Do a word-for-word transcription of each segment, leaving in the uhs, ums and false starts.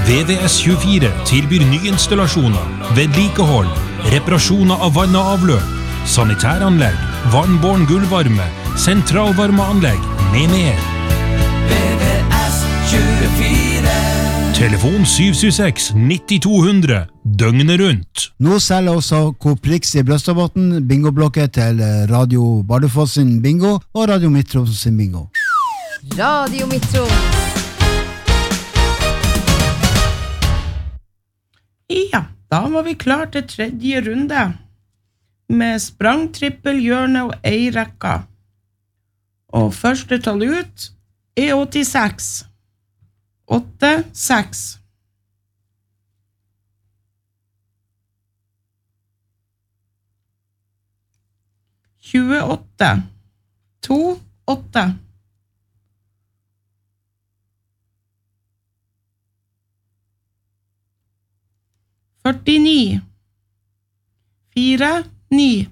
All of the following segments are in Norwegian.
V V S tjuefire tilbyr nyinstallasjoner, vedlikehold, reparasjoner av vann og avløp, sanitæranlegg, vannbåren gulvvarme, sentralvarmeanlegg med mer. V V S tjuefire. Telefon syv syv seks nitti to hundre, døgnet rundt. Nå selger også Coop Rix i Brøstadbotn bingoblokker til Radio Bardufoss sin bingo og Radio Mitro sin bingo. Radio Mitro. Ja, da var vi klar til tredje runde med sprang, trippel, hjørne og ei rekka. Og første tall ut er åttiseks. åtte, seks. tjueåtte. to, åtte. førtini. fire, ni.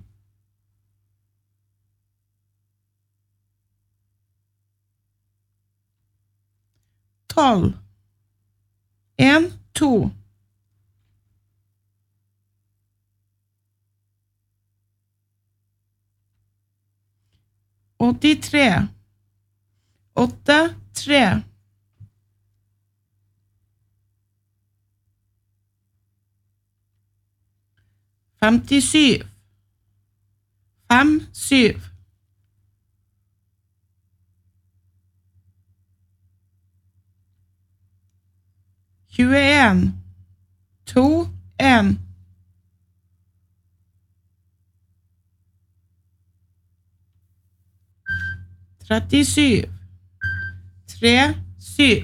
tolv. en, to. åttitre. åtte, tre. femtisju. fem, syv. tjueen. to, en. trettisju. tre, syv.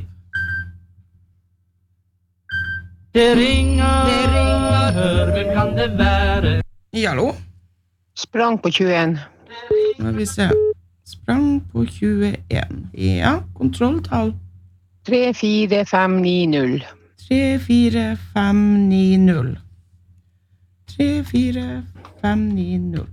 Det ringer, det ringer, hør, hvem kan det være? Hallo? Sprang på tjueen. Nå vi se. Sprang på tjueen. Ja, kontrolltall. tre, fire, fem, ni, null. tre, fire, fem, ni, null. tre, fire, fem, ni, null.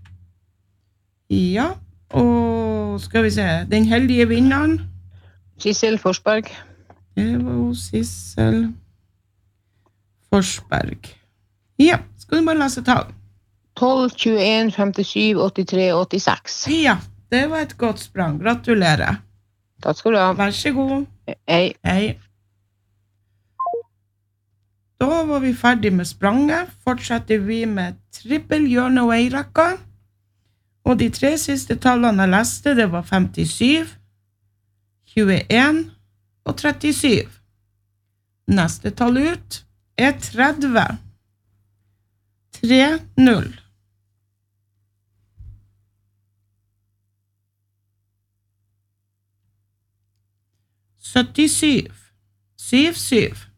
Ja, og skal vi se. Den heldige vinneren. Sissel Forsberg. Det var jo Sissel Forsberg. Ja, skal du bare lese tall? tolv, tjueen, femtisju, åttitre, åttiseks. Ja, det var et godt sprang. Gratulerer. Takk skal du ha. Vær så god. Hei. Hei. Da var vi ferdig med spranget. Fortsetter vi med trippel, hjørne og eirekka. Og de tre siste tallene jeg leste, det var femtisju, tjueen og trettisju. Neste tall ut er tretti. tre, null. syttisju. syv, syv.